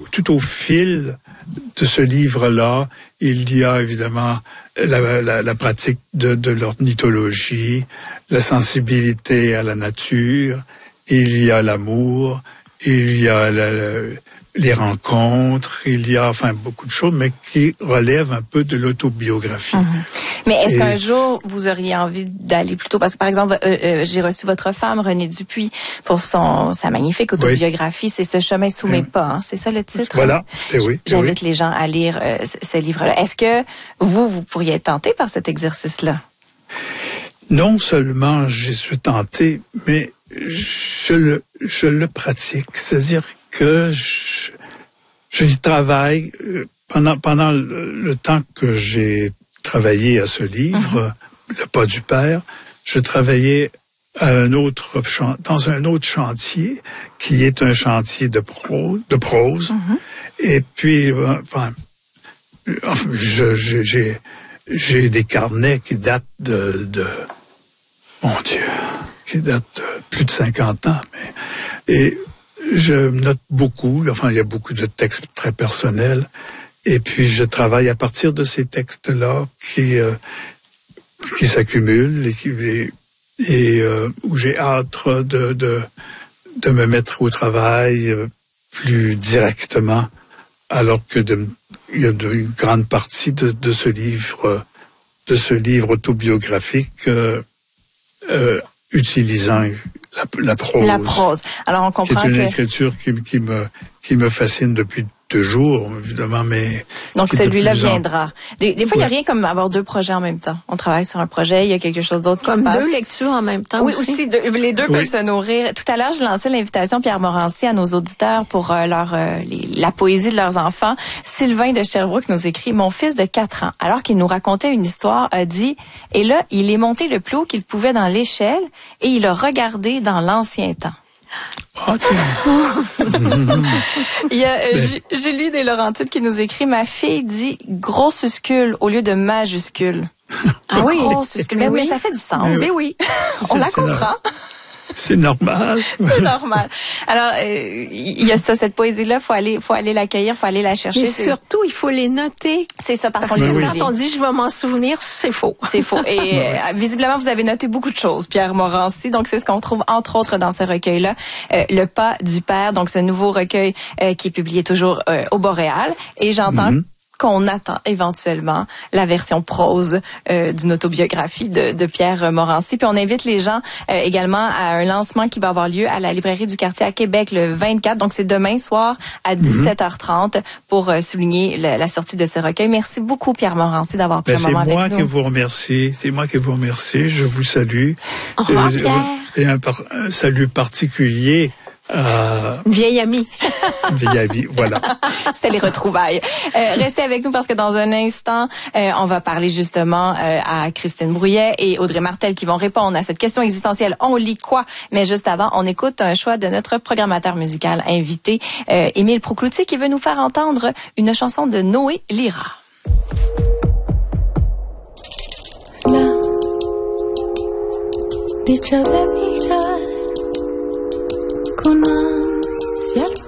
tout au fil de ce livre-là, il y a évidemment la pratique de l'ornithologie, la sensibilité à la nature, il y a l'amour, il y a les rencontres, il y a beaucoup de choses, mais qui relèvent un peu de l'autobiographie. Mais est-ce qu'un jour, vous auriez envie d'aller plutôt... Parce que, par exemple, j'ai reçu votre femme, Renée Dupuis, pour sa magnifique autobiographie. Oui. C'est « Ce chemin sous mes pas hein? ». C'est ça le titre? Voilà, oui. J'invite les gens à lire ce livre-là. Est-ce que vous pourriez être tenté par cet exercice-là? Non seulement je suis tenté, mais je le pratique. C'est-à-dire que j'y travaille pendant le temps que j'ai travaillé à ce livre, Le pas du père. Je travaillais dans un autre chantier qui est un chantier de prose. Et puis, j'ai des carnets qui datent mon Dieu, qui datent de plus de 50 ans. Et je note beaucoup, il y a beaucoup de textes très personnels, et puis je travaille à partir de ces textes-là qui s'accumulent et où j'ai hâte de me mettre au travail plus directement, alors que il y a une grande partie de ce livre autobiographique utilisant la prose. La prose. Alors on comprend c'est une écriture qui me fascine depuis toujours, évidemment, mais... Donc celui-là viendra. Des fois, il n'y a rien comme avoir deux projets en même temps. On travaille sur un projet, il y a quelque chose d'autre qui se passe. Comme deux lectures en même temps aussi. Les deux peuvent se nourrir. Tout à l'heure, je lançais l'invitation, Pierre Morancy, à nos auditeurs pour la poésie de leurs enfants. Sylvain de Sherbrooke nous écrit « Mon fils de 4 ans, alors qu'il nous racontait une histoire, a dit « Et là, il est monté le plus haut qu'il pouvait dans l'échelle et il a regardé dans l'ancien temps. » Ah, tiens. Il y a Julie des Laurentides qui nous écrit « Ma fille dit grossuscule au lieu de majuscule. » Ah oui. Grossuscule. Mais ça fait du sens. Mais oui. On la comprend. C'est normal. C'est normal. Alors, il y a ça, cette poésie-là, faut aller l'accueillir, faut aller la chercher. Mais surtout, il faut les noter. C'est ça, parce qu'on que les oublie. quand on dit « je vais m'en souvenir », c'est faux. C'est faux. Et visiblement, vous avez noté beaucoup de choses, Pierre Morancy. Donc, c'est ce qu'on trouve, entre autres, dans ce recueil-là. Le pas du père, donc ce nouveau recueil qui est publié toujours au Boréal. Et j'entends qu'on attend éventuellement la version prose d'une autobiographie de Pierre Morancy. Puis on invite les gens également à un lancement qui va avoir lieu à la librairie du quartier à Québec le 24. Donc c'est demain soir à 17h30 pour souligner la sortie de ce recueil. Merci beaucoup Pierre Morancy d'avoir pris un moment avec nous. C'est moi qui vous remercie. Je vous salue. Au revoir Pierre. Et un salut particulier. Vieille amie. Vieille amie, voilà. C'était les retrouvailles. Restez avec nous parce que dans un instant, on va parler justement à Christine Brouillet et Audrey Martel qui vont répondre à cette question existentielle. On lit quoi? Mais juste avant, on écoute un choix de notre programmateur musical invité, Émile Proucloutier, qui veut nous faire entendre une chanson de Noé Lira. La dicha de mirar con ansia al